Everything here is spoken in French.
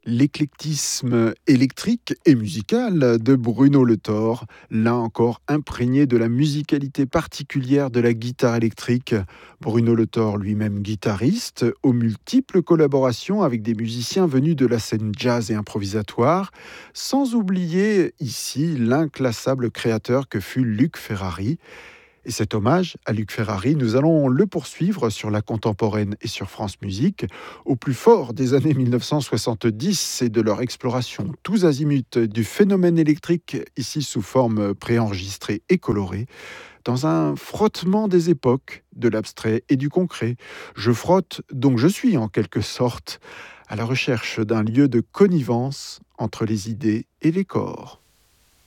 L'éclectisme électrique et musical de Bruno Le Thor, là encore imprégné de la musicalité particulière de la guitare électrique. Bruno Le Thor, lui-même guitariste, aux multiples collaborations avec des musiciens venus de la scène jazz et improvisatoire, sans oublier ici l'inclassable créateur que fut Luc Ferrari. Et cet hommage à Luc Ferrari, nous allons le poursuivre sur la contemporaine et sur France Musique, au plus fort des années 1970 et de leur exploration tous azimuts du phénomène électrique, ici sous forme préenregistrée et colorée, dans un frottement des époques, de l'abstrait et du concret. Je frotte, donc je suis en quelque sorte à la recherche d'un lieu de connivence entre les idées et les corps.